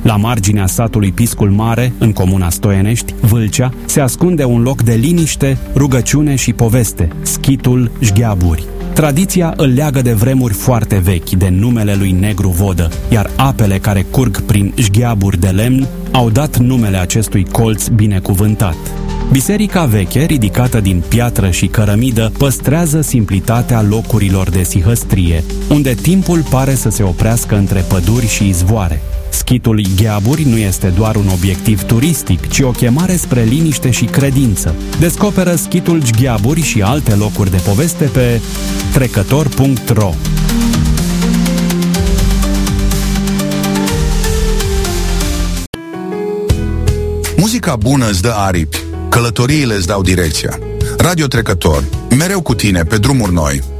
La marginea satului Piscul Mare, în comuna Stoienești, Vâlcea, se ascunde un loc de liniște, rugăciune și poveste, schitul Jgheaburi. Tradiția îl leagă de vremuri foarte vechi, de numele lui Negru Vodă, iar apele care curg prin jgheaburi de lemn au dat numele acestui colț binecuvântat. Biserica veche, ridicată din piatră și cărămidă, păstrează simplitatea locurilor de sihăstrie, unde timpul pare să se oprească între păduri și izvoare. Schitul Jgheaburi nu este doar un obiectiv turistic, ci o chemare spre liniște și credință. Descoperă schitul Jgheaburi și alte locuri de poveste pe trecător.ro. Muzica bună îți dă aripi, călătoriile îți dau direcția. Radio Trecător, mereu cu tine pe drumuri noi.